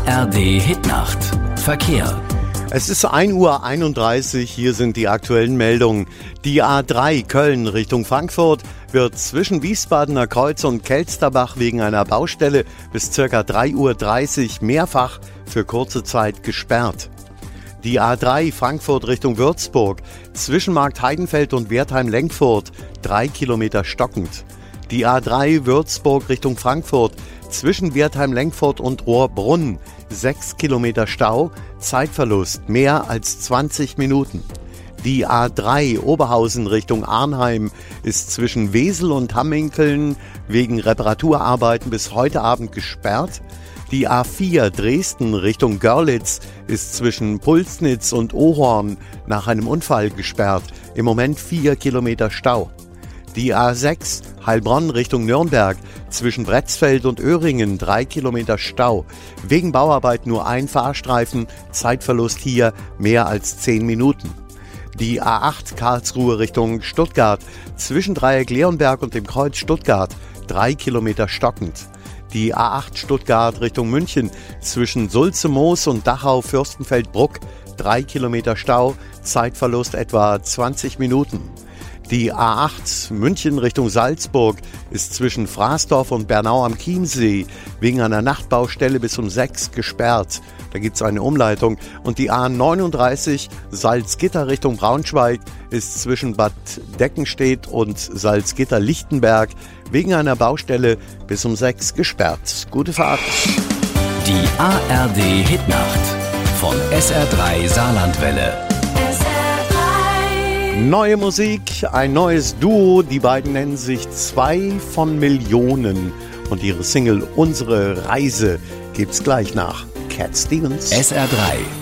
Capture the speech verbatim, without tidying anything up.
R D Hitnacht. Verkehr. Es ist ein Uhr einunddreißig, hier sind die aktuellen Meldungen. Die A drei Köln Richtung Frankfurt wird zwischen Wiesbadener Kreuz und Kelsterbach wegen einer Baustelle bis ca. drei Uhr dreißig mehrfach für kurze Zeit gesperrt. Die A drei Frankfurt Richtung Würzburg zwischen Markt Heidenfeld und Wertheim-Lenkfurt drei Kilometer stockend. Die A drei Würzburg Richtung Frankfurt zwischen Wertheim-Lenkfurt und Rohrbrunn sechs Kilometer Stau, Zeitverlust mehr als zwanzig Minuten. Die A drei Oberhausen Richtung Arnheim ist zwischen Wesel und Hamminkeln wegen Reparaturarbeiten bis heute Abend gesperrt. Die A vier Dresden Richtung Görlitz ist zwischen Pulsnitz und Ohorn nach einem Unfall gesperrt. Im Moment vier Kilometer Stau. Die A sechs Heilbronn Richtung Nürnberg zwischen Bretzfeld und Öhringen drei Kilometer Stau. Wegen Bauarbeit nur ein Fahrstreifen, Zeitverlust hier mehr als zehn Minuten. Die A acht Karlsruhe Richtung Stuttgart zwischen Dreieck Leonberg und dem Kreuz Stuttgart drei Kilometer stockend. Die A acht Stuttgart Richtung München zwischen Sulze-Moos und Dachau-Fürstenfeldbruck drei Kilometer Stau, Zeitverlust etwa zwanzig Minuten. Die A acht München Richtung Salzburg ist zwischen Fraßdorf und Bernau am Chiemsee wegen einer Nachtbaustelle bis um sechs gesperrt. Da gibt es eine Umleitung. Und die A neununddreißig Salzgitter Richtung Braunschweig ist zwischen Bad Deckenstedt und Salzgitter-Lichtenberg wegen einer Baustelle bis um sechs gesperrt. Gute Fahrt. Die A R D Hitnacht von S R drei Saarlandwelle. Neue Musik, ein neues Duo, die beiden nennen sich Zwei von Millionen und ihre Single Unsere Reise gibt's gleich nach Cat Stevens. S R drei